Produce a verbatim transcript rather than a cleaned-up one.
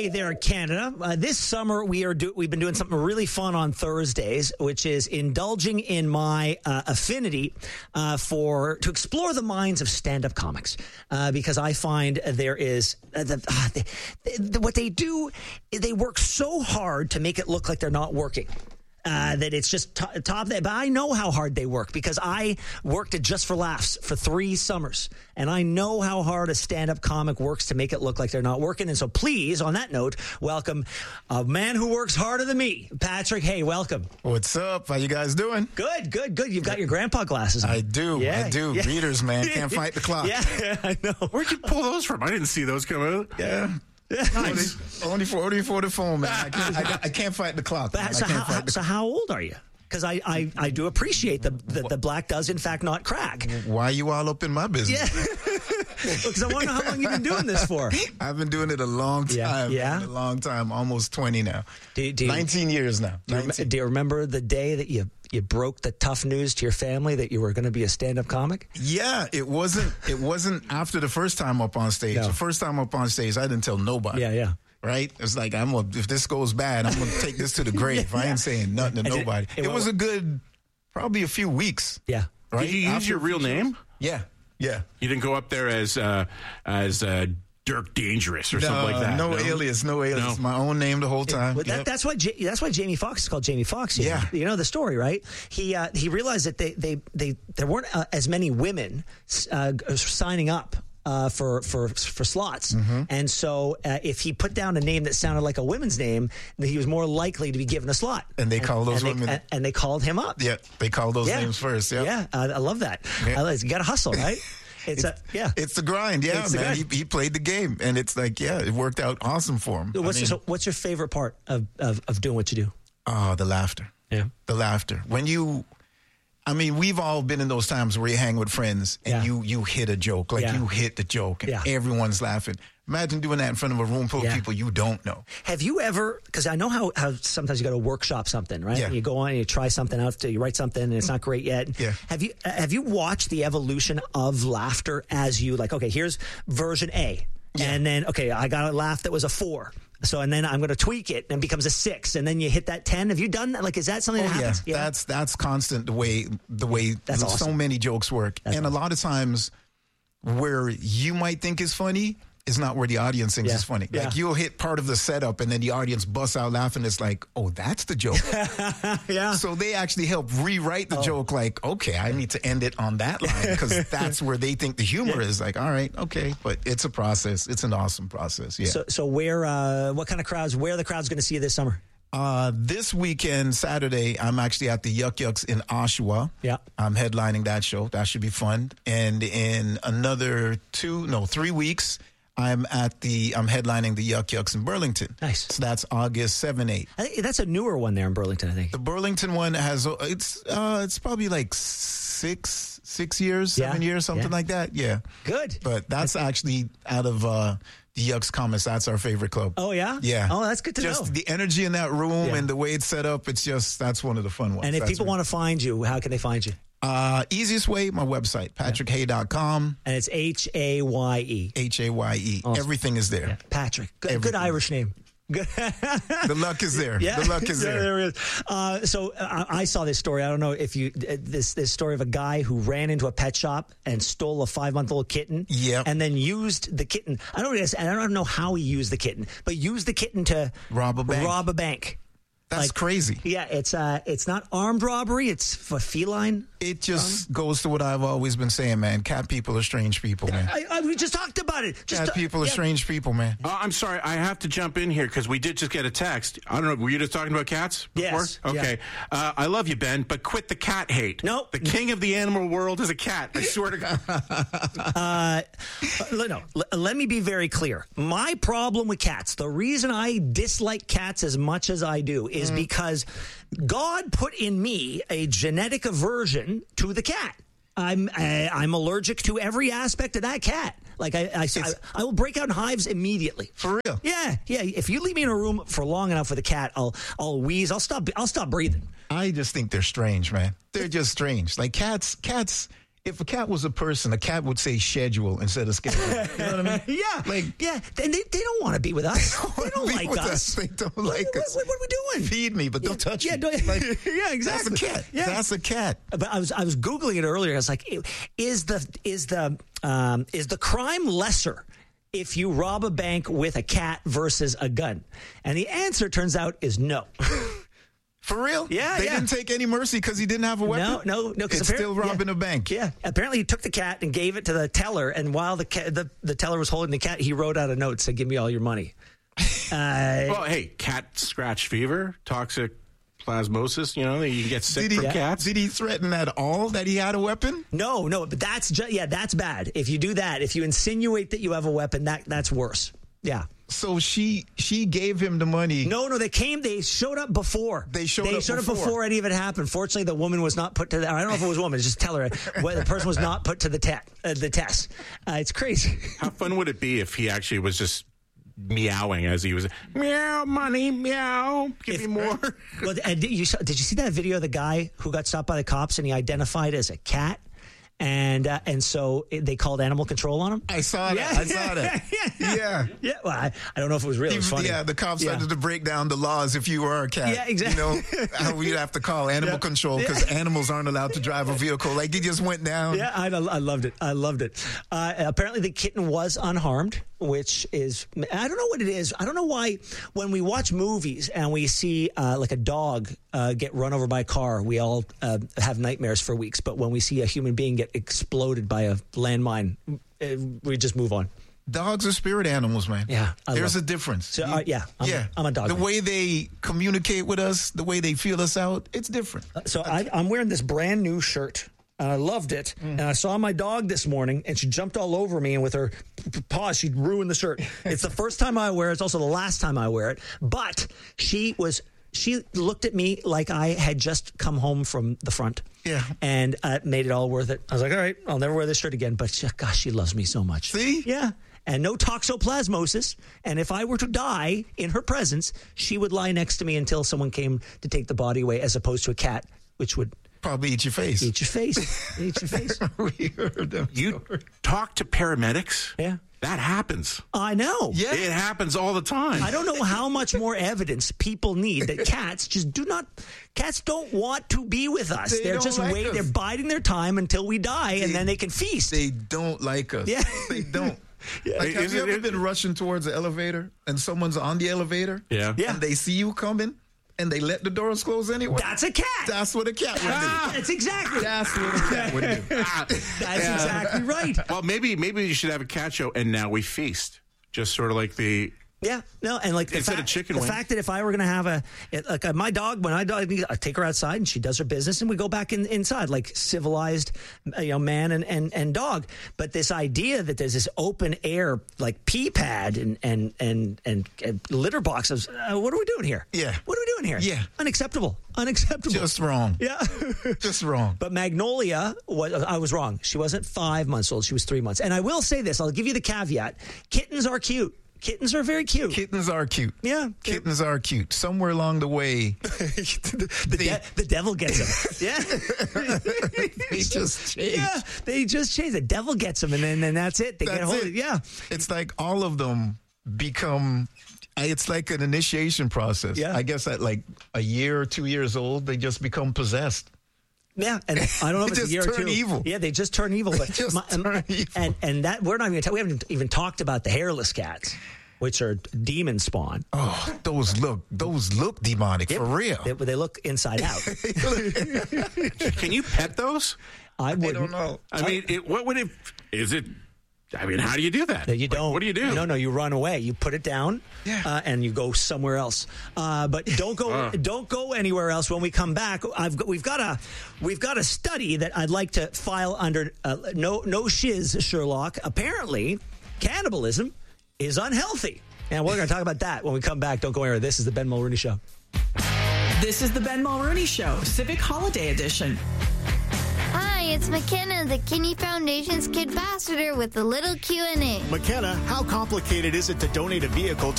Hey there, Canada. Uh, this summer, we are do- we've been doing something really fun on Thursdays, which is indulging in my uh, affinity uh, for to explore the minds of stand-up comics, uh, because I find there is uh, the, uh, they, they, what they do. They work so hard to make it look like they're not working. Uh, that it's just t- top that. But I know how hard they work because I worked at Just for Laughs for three summers. And I know how hard a stand-up comic works to make it look like they're not working. And so please, on that note, welcome a man who works harder than me. Patrick, hey, welcome. What's up? How you guys doing? Good, good, good. You've got your grandpa glasses on. I do. Yeah, I do. yeah. Readers, man. Can't fight the clock. Yeah, I know. Where'd you pull those from? I didn't see those come out. Yeah. Nice. Only, only for only for the phone, man. I can't, I, got- I can't fight the clock. man. But, so, I can't how, fight the so how old are you? Because I, I, I do appreciate the, the the black does in fact not crack. Why are you all up in my business? Yeah. Because I want to know how long you've been doing this for. I've been doing it a long time. Yeah. Yeah. A long time. Almost twenty now. Do, do you, nineteen years now. do you, rem- nineteen. do you remember the day that you, you broke the tough news to your family that you were going to be a stand-up comic? Yeah, it wasn't. It wasn't after the first time up on stage. No. The first time up on stage, I didn't tell nobody. Yeah, yeah. Right? It's like I'm gonna, if this goes bad, I'm gonna take this to the grave. I ain't saying nothing to And it- nobody. it It, went- was a good, probably a few weeks. Yeah. Right? Did you use After your a few real shows. name? Yeah, yeah. You didn't go up there as uh, as uh, Dirk Dangerous or something like that. No, alias, no alias. No. My own name the whole time. Well, that, Yep. that's why J- that's why Jamie Foxx is called Jamie Foxx. You Yeah. know? You know the story, right? He uh, he realized that they they, they there weren't uh, as many women uh, signing up. Uh, for for for slots, Mm-hmm. and so uh, if he put down a name that sounded like a women's name, then he was more likely to be given a slot. And they call those and women- They, and, and they called him up. Yeah, they call those Yeah. names first. Yeah, Yeah, uh, I love that. Yeah. I love, you got to hustle, right? It's a yeah. It's the grind. Yeah, It's the man. grind. He, he played the game, and it's like, yeah, it worked out awesome for him. What's I mean, so what's your favorite part of, of of doing what you do? oh, the laughter. Yeah. The laughter. When you, I mean, we've all been in those times where you hang with friends and Yeah. you you hit a joke, like Yeah. you hit the joke, and Yeah. everyone's laughing. Imagine doing that in front of a room full Yeah. of people you don't know. Have you ever? Because I know how, how sometimes you got to workshop something, right? Yeah. You go on and you try something out, you write something, and it's not great yet. Yeah. Have you uh, have you watched the evolution of laughter as you like? Okay, here's version A, Yeah. and then okay, I got a laugh that was a four. So and then I'm going to tweak it and it becomes a six, and then you hit that ten. Have you done that? Like, is that something Oh, that yeah. happens? that's that's constant. The way the way That's so awesome. many jokes work, That's and awesome. a lot of times where you might think is funny is not where the audience thinks Yeah. is funny. Yeah. Like you'll hit part of the setup, and then the audience busts out laughing. It's like, oh, that's the joke. yeah. So they actually help rewrite the joke. Like, okay, I need to end it on that line because that's where they think the humor is. Like, all right, okay, but it's a process. It's an awesome process. Yeah. So so where uh, what kind of crowds? Where are the crowds going to see you this summer? Uh, this weekend, Saturday, I'm actually at the Yuck Yucks in Oshawa. Yeah. I'm headlining that show. That should be fun. And in another two, no, three weeks, I'm at the, I'm headlining the Yuck Yucks in Burlington. Nice. So that's August seventh, eighth. I think that's a newer one there in Burlington. I think. The Burlington one has, uh, it's, uh, it's probably like six, six years, Yeah. seven years, something Yeah. like that. Yeah. Good. But that's actually out of, uh, the Yucks Comics. That's our favorite club. Oh yeah. Yeah. Oh, that's good to just know. the energy in that room Yeah. and the way it's set up, it's just, that's one of the fun ones. And if That's people really- want to find you, how can they find you? Uh, easiest way, my website, patrick hay dot com, And it's H A Y E. H A Y E. Awesome. Everything is there. Patrick. Good, good Everything. Irish name. Good. The luck is there. Yeah, The luck is Yeah, there. there it is. Uh, so uh, I saw this story. I don't know if you uh, this this story of a guy who ran into a pet shop and stole a five month old kitten. Yep. And then used the kitten. I don't. I don't know how he used the kitten, but used the kitten to Rob a bank. Rob a bank. That's Like- crazy. Yeah, it's uh, it's not armed robbery. It's for feline. It just goes to what I've always been saying, man. Cat people are strange people, man. I, I, we just talked about it. Just Cat ta- people are yeah. strange people, man. Uh, I'm sorry, I have to jump in here because we did just get a text. I don't know, were you just talking about cats before? Yes, Okay. Uh, I love you, Ben, but quit the cat hate. Nope. The king of the animal world is a cat. I swear to God. Uh, no, l- let me be very clear. My problem with cats, the reason I dislike cats as much as I do, is Mm. because God put in me a genetic aversion to the cat. I'm I, I'm allergic to every aspect of that cat. Like I I, I, I will break out in hives immediately. For real. Yeah, yeah. If you leave me in a room for long enough with a cat, I'll I'll wheeze. I'll stop. I'll stop breathing. I just think they're strange, man. They're just strange. Like cats, cats. if a cat was a person, a cat would say schedule instead of schedule. You know what I mean? Yeah, Like, yeah. And they, they don't want to be with us. They don't be like with us. They don't What- like what, us. What, what are we doing? Feed me, but don't touch yeah, me. don't- Like, yeah, exactly. That's a cat. Yeah. That's a cat. But I was I was googling it earlier. I was like, is the is the um, is the crime lesser if you rob a bank with a cat versus a gun? And the answer turns out is no. For real? Yeah, They yeah. didn't take any mercy because he didn't have a weapon? No, no, no. 'cause It's still apparent- robbing yeah. a bank. Yeah. Apparently, he took the cat and gave it to the teller. And while the ca- the, the teller was holding the cat, he wrote out a note saying, "Give me all your money." Uh, Well, hey, cat scratch fever, toxic plasmosis, you know, you can get sick Did he, from cats. did he threaten at all that he had a weapon? no, no. But that's just yeah, that's bad. If you do that, if you insinuate that you have a weapon, that that's worse. Yeah. So she she gave him the money. No, no, they came. They showed up before. They showed they up showed before. up before any of it happened. Fortunately, the woman was not put to the. I don't know if it was a woman. Just tell her. Well, the person was not put to the te- uh, the test. Uh, it's crazy. How fun would it be if he actually was just meowing as he was meow money meow give me more? Well, and did you saw- did you see that video of the guy who got stopped by the cops and he identified as a cat? And uh, and so they called animal control on him. I saw that. Yeah. I saw that. Yeah. Yeah. Yeah, well, I, I don't know if it was real. It was funny. Yeah, the cops Yeah. started to break down the laws if you were a cat. Yeah, exactly. You know, how we'd have to call animal Yeah. control because Yeah. animals aren't allowed to drive a vehicle. Like, he just went down. Yeah, I, I loved it. I loved it. Uh, apparently, the kitten was unharmed, which is, I don't know what it is. I don't know why when we watch movies and we see uh, like a dog uh, get run over by a car, we all uh, have nightmares for weeks. But when we see a human being get exploded by a landmine, uh, we just move on. Dogs are spirit animals, man. Yeah, I There's love- a difference. So, uh, yeah, I'm, yeah. I'm a dog The man. way they communicate with us, the way they feel us out, it's different. So I, I'm wearing this brand new shirt. And I loved it. And I saw my dog this morning, and she jumped all over me. And with her p- paws, she'd ruined the shirt. It's the first time I wear it. It's also the last time I wear it. But she was, she looked at me like I had just come home from the front. Yeah. And uh, made it all worth it. I was like, all right, I'll never wear this shirt again. But she, gosh, she loves me so much. See? Yeah. And no toxoplasmosis. And if I were to die in her presence, she would lie next to me until someone came to take the body away, as opposed to a cat, which would Probably eat your face. eat your face. Eat your face. We heard them. You talk to paramedics? Yeah. That happens. I know. Yeah. It happens all the time. I don't know how much more evidence people need that cats just do not. Cats don't want to be with us. They They're don't just like waiting. us. They're biding their time until we die, and They- then they can feast. They don't like us. Yeah. They don't. Like, have Is you it- ever it- been rushing towards the elevator and someone's on the elevator? Yeah. Yeah. And they see you coming and they let the doors close anyway? That's a cat. That's what a cat would do. That's exactly. That's what a cat would do. Ah, That's yeah. exactly right. Well, maybe maybe you should have a cat show, and now we feast. Just sort of like the Yeah, no, and like the Instead of fact, chicken the wing. fact that if I were going to have a it, like uh, my dog, when I dog, I take her outside and she does her business, and we go back in, inside like civilized, uh, you know, man and, and and dog. But this idea that there's this open air like pee pad and and and and, and litter boxes, uh, what are we doing here? Yeah. what are we doing here? Yeah. unacceptable, unacceptable. Just wrong. yeah. Just wrong. But Magnolia, was, I was wrong. She wasn't five months old. She was three months. And I will say this. I'll give you the caveat. Kittens are cute. Kittens are very cute. Kittens are cute. Yeah. Kittens are cute. Somewhere along the way, The, they, de- the devil gets them. Yeah. they just change. Yeah. They just change. The devil gets them, and then and that's it. They get That's hold it. of Yeah. It's like all of them become, it's like an initiation process. Yeah. I guess at like a year or two years old, they just become possessed. Yeah, and I don't know if They it's a just year or turn two. evil. Yeah, they just turn evil. But just um, turn evil. And and that we're not even ta- we haven't even talked about the hairless cats, which are demon spawn. Oh, those look, those look demonic for real. They, they look inside out. Can you pet those? I I wouldn't. don't know. I mean, it, what would it? Is it? I mean, how do you do that? No, you Like, don't. what do you do? No, no, you run away. You put it down, Yeah. uh, and you go somewhere else. Uh, but don't go, Uh. don't go anywhere else. When we come back, I've got, we've got a, we've got a study that I'd like to file under uh, no, no shiz, Sherlock. Apparently, cannibalism is unhealthy, and we're going to talk about that when we come back. Don't go anywhere. This is the Ben Mulrooney Show. This is the Ben Mulrooney Show, Civic Holiday Edition. Hi, it's McKenna, the Kinney Foundation's Kid Ambassador with a little Q and A. McKenna, how complicated is it to donate a vehicle